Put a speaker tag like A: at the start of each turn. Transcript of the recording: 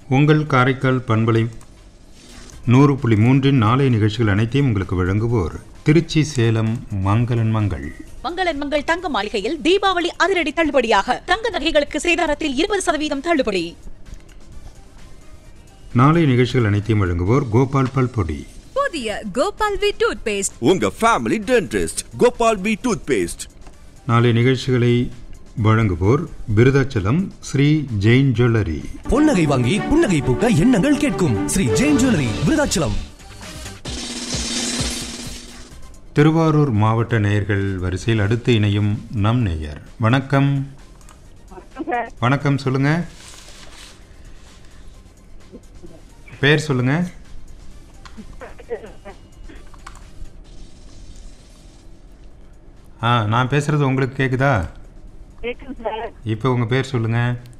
A: உங்கள் காரைக்கால் பண்பலை 100.3 நாளைய நிகழ்ச்சிகள் அனைத்தையும் உங்களுக்கு வழங்குவோர் திருச்சி சேலம் மங்களன் மங்கள்.
B: மங்களன் மங்கள் தங்க மாளிகையில் தீபாவளி அதிரடி தள்ளுபடியாக தங்க நகைகளுக்கு சேதாரத்தில் 20% தள்ளுபடி.
A: நாளைய நிகழ்ச்சிகள் அனைத்தையும் வழங்குவோர் கோபால் பல்பொடி.
C: புதிய கோபால் வி டூத் பேஸ்ட்.
D: உங்க family dentist Gopal we tooth paste.
A: நாளைய நிகழ்ச்சிகளை வழங்குவோர் விருதாச்சலம் ஸ்ரீ ஜெயின் ஜுவல்லரி.
E: பொன்னகை வாங்கி புன்னகை பூக்க எண்ணங்கள் கேட்கும் ஸ்ரீ ஜெயின் ஜுவல்லரி விருதாச்சலம்.
A: திருவாரூர் மாவட்ட நேயர்கள் வரிசையில் அடுத்து இணையும் நம் நேயர். வணக்கம். வணக்கம், சொல்லுங்க. பேர் சொல்லுங்க. நான் பேசுறது உங்களுக்கு கேக்குதா? இப்போ உங்க பேர் சொல்லுங்க.